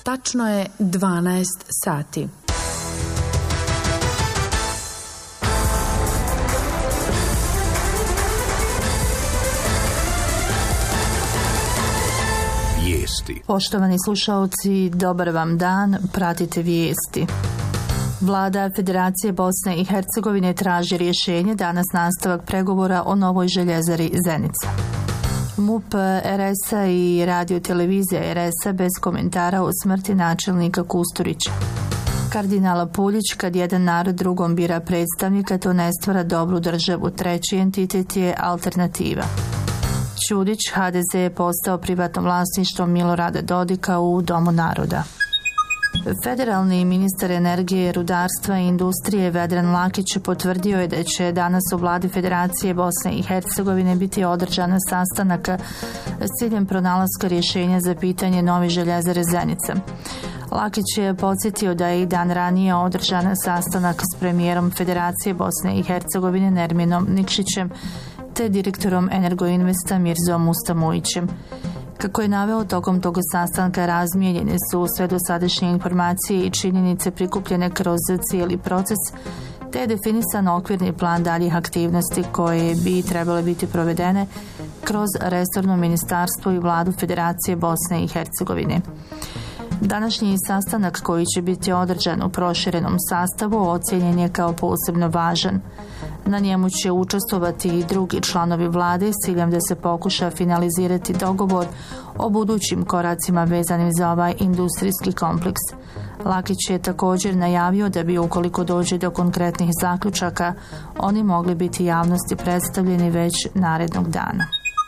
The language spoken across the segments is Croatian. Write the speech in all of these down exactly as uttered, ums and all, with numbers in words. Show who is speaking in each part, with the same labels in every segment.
Speaker 1: Tačno je dvanaest sati.
Speaker 2: Vijesti. Poštovani slušalci, dobar vam dan, pratite vijesti. Vlada Federacije Bosne i Hercegovine traži rješenje, danas nastavak pregovora o novoj željezari Zenica. M U P R S-a i radiotelevizija R S-a bez komentara o smrti načelnika Kusturića. Kardinala Puljić, kad jedan narod drugom bira predstavnika, to ne stvara dobru državu. Treći entitet je alternativa. Ćudić, H D Z je postao privatno vlasništvo Milorada Dodika u Domu naroda. Federalni ministar energije, rudarstva i industrije Vedran Lakić potvrdio je da će danas u vladi Federacije Bosne i Hercegovine biti održan sastanak s ciljem pronalaska rješenja za pitanje nove željezare Zenica. Lakić je podsjetio da je i dan ranije održan sastanak s premijerom Federacije Bosne i Hercegovine Nerminom Nikšićem te direktorom Energoinvesta Mirzom Mustamujićem. Kako je naveo, tokom tog sastanka razmijenjene su sve dosadašnje informacije i činjenice prikupljene kroz cijeli proces, te je definisan okvirni plan daljih aktivnosti koje bi trebale biti provedene kroz resorno ministarstvo i vladu Federacije Bosne i Hercegovine. Današnji sastanak, koji će biti održan u proširenom sastavu, ocijenjen je kao posebno važan. Na njemu će učestvovati i drugi članovi vlade s ciljem da se pokuša finalizirati dogovor o budućim koracima vezanim za ovaj industrijski kompleks. Lakić je također najavio da bi, ukoliko dođe do konkretnih zaključaka, oni mogli biti javnosti predstavljeni već narednog dana.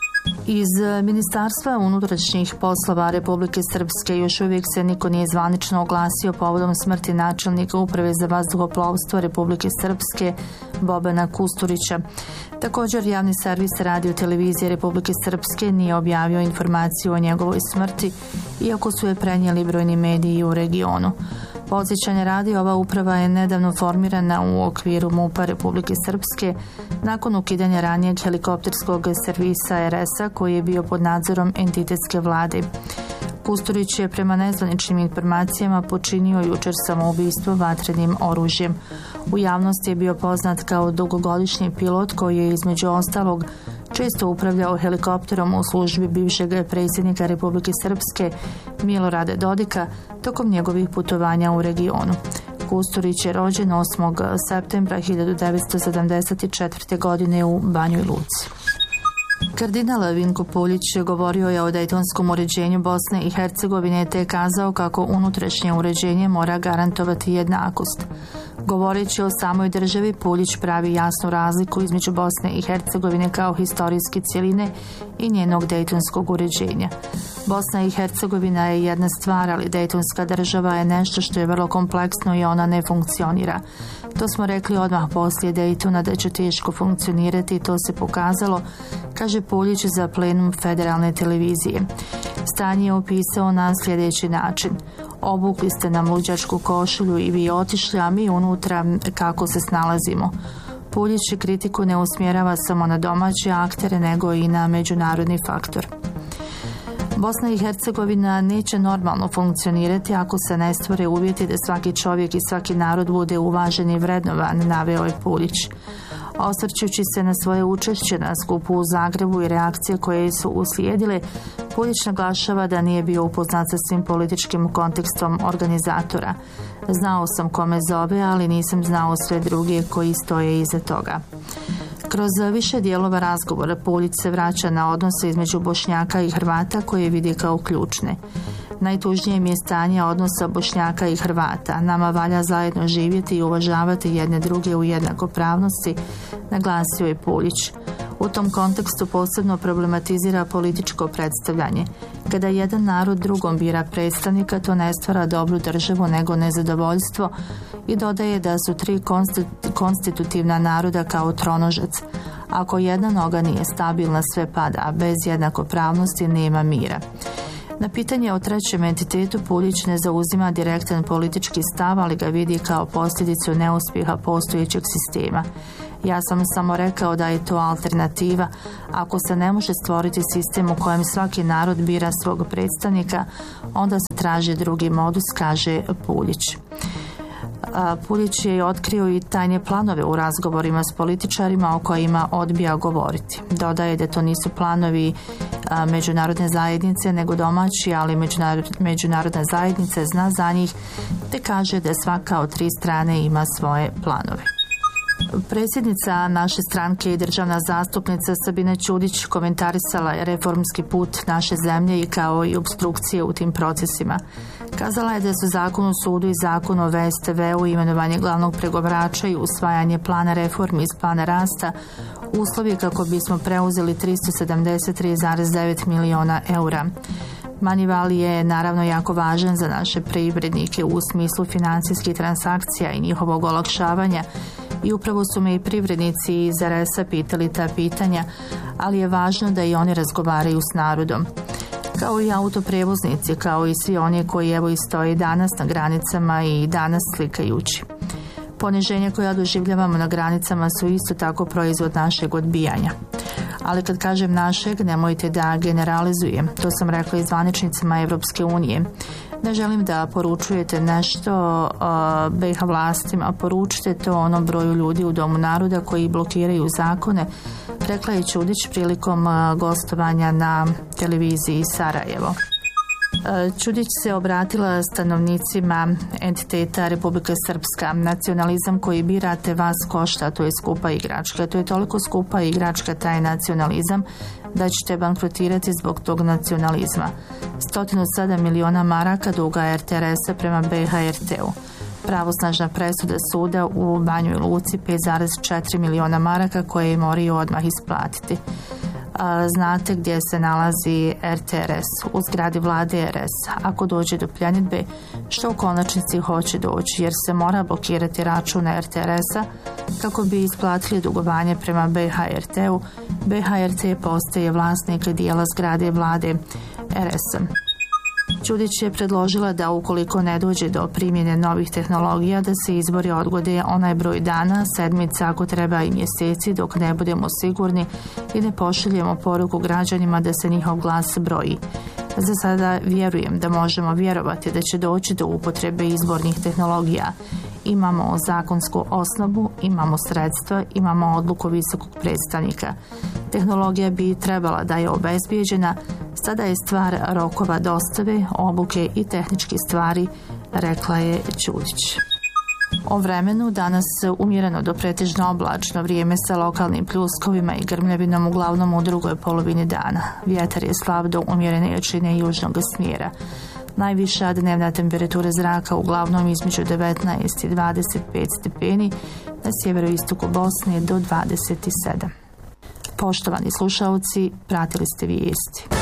Speaker 2: Iz Ministarstva unutrašnjih poslova Republike Srpske još uvijek se niko nije zvanično oglasio povodom smrti načelnika Uprave za vazduhoplovstvo Republike Srpske Bobana Kusturića. Također, javni servis radiotelevizije Republike Srpske nije objavio informaciju o njegovoj smrti, iako su je prenijeli brojni mediji u regionu. Podsjećanje radi, ova uprava je nedavno formirana u okviru M U P-a Republike Srpske nakon ukidanja ranijeg helikopterskog servisa R S-a koji je bio pod nadzorom entitetske vlade. Kusturić je prema nezvaničnim informacijama počinio jučer samoubistvo vatrenim oružjem. U javnosti je bio poznat kao dugogodišnji pilot koji je između ostalog često upravljao helikopterom u službi bivšeg predsjednika Republike Srpske Milorada Dodika tokom njegovih putovanja u regionu. Kusturić je rođen osmog septembra hiljadu devetsto sedamdeset četvrte. godine u Banjoj Luci. Kardinal Vinko Puljić govorio je o dejtonskom uređenju Bosne i Hercegovine te kazao kako unutrašnje uređenje mora garantovati jednakost. Govoreći o samoj državi, Puljić pravi jasnu razliku između Bosne i Hercegovine kao historijske cjeline i njenog dejtonskog uređenja. Bosna i Hercegovina je jedna stvar, ali dejtonska država je nešto što je vrlo kompleksno i ona ne funkcionira. To smo rekli odmah poslije Dejtona da će teško funkcionirati i to se pokazalo, kaže Puljić za plenum federalne televizije. Stanje je opisao na sljedeći način. Obukli ste nam luđačku košulju i vi otišli, a mi unutra kako se snalazimo. Puljić kritiku ne usmjerava samo na domaće aktere, nego i na međunarodni faktor. Bosna i Hercegovina neće normalno funkcionirati ako se ne stvore uvjeti da svaki čovjek i svaki narod bude uvažen i vrednovan, naveo je Puljić. Osvrćući se na svoje učešće na skupu u Zagrebu i reakcije koje su uslijedile, Puljić naglašava da nije bio upoznat sa svim političkim kontekstom organizatora. Znao sam kome zove, ali nisam znao sve druge koji stoje iza toga. Kroz više dijelova razgovora Puljić se vraća na odnose između Bošnjaka i Hrvata koje vidi kao ključne. Najtužnije mi je stanje odnosa Bošnjaka i Hrvata. Nama valja zajedno živjeti i uvažavati jedne druge u jednakopravnosti, naglasio je Puljić. U tom kontekstu posebno problematizira političko predstavljanje. Kada jedan narod drugom bira predstavnika, to ne stvara dobru državu nego nezadovoljstvo i dodaje da su tri konstitutivna naroda kao tronožac. Ako jedna noga nije stabilna, sve pada, a bez jednakopravnosti nema mira. Na pitanje o trećem entitetu Puljić ne zauzima direktan politički stav, ali ga vidi kao posljedicu neuspjeha postojećeg sistema. Ja sam samo rekao da je to alternativa. Ako se ne može stvoriti sistem u kojem svaki narod bira svog predstavnika, onda se traži drugi modus, kaže Puljić. Puljić je otkrio i tajne planove u razgovorima s političarima o kojima odbija govoriti. Dodaje da to nisu planovi međunarodne zajednice nego domaći, ali međunarodna zajednica zna za njih, te kaže da svaka od tri strane ima svoje planove. Predsjednica naše stranke i državna zastupnica Sabina Ćudić komentarisala je reformski put naše zemlje i kao i obstrukcije u tim procesima. Kazala je da su Zakon o sudu i Zakon o V S T V-u, imenovanje glavnog pregovarača i usvajanje plana reformi iz plana rasta uslovi kako bismo preuzeli tristo sedamdeset tri zarez devet miliona eura. Manival je naravno jako važan za naše privrednike u smislu financijskih transakcija i njihovog olakšavanja i upravo su me i privrednici iz R S-a pitali ta pitanja, ali je važno da i oni razgovaraju s narodom. Kao i autoprevoznici, kao i svi oni koji evo i stoje danas na granicama i danas slikajući. Poniženja koja doživljavamo na granicama su isto tako proizvod našeg odbijanja. Ali kad kažem našeg, nemojte da generalizujem. To sam rekla i zvaničnicima Evropske unije. Ne želim da poručujete nešto uh, B iH vlastima, poručite to onom broju ljudi u Domu naroda koji blokiraju zakone, rekla je Ćudić prilikom uh, gostovanja na televiziji Sarajevo. Ćudić se obratila stanovnicima entiteta Republika Srpska. Nacionalizam koji birate vas košta, to je skupa igračka. To je toliko skupa igračka taj nacionalizam da ćete bankrotirati zbog tog nacionalizma. sto sedam miliona maraka duga R T R S-a prema B H R T-u. Pravosnažna presuda suda u Banjoj Luci pet zarez četiri miliona maraka koje je morao odmah isplatiti. Znate gdje se nalazi R T R S, u zgradi vlade R S. Ako dođe do pljenidbe, što u konačnici hoće doći, jer se mora blokirati račun R T R S-a kako bi isplatili dugovanje prema B H R T-u. B H R T postaje vlasnik dijela zgrade vlade R S-a. Ćudić je predložila da ukoliko ne dođe do primjene novih tehnologija da se izbori odgode onaj broj dana, sedmica, ako treba i mjeseci, dok ne budemo sigurni i ne pošaljemo poruku građanima da se njihov glas broji. Za sada vjerujem da možemo vjerovati da će doći do upotrebe izbornih tehnologija. Imamo zakonsku osnovu, imamo sredstva, imamo odluku visokog predstavnika. Tehnologija bi trebala da je obezbijeđena, sada je stvar rokova dostave, obuke i tehničke stvari, rekla je Ćudić. O vremenu danas umjereno do pretežno oblačno vrijeme sa lokalnim pljuskovima i grmljavinom uglavnom u drugoj polovini dana. Vjetar je slab do umjerene jačine južnog smjera. Najviša dnevna temperatura zraka uglavnom između devetnaest i dvadeset pet stepeni, na sjeveroistoku Bosne do dvadeset sedam. Poštovani slušalci, pratili ste vijesti.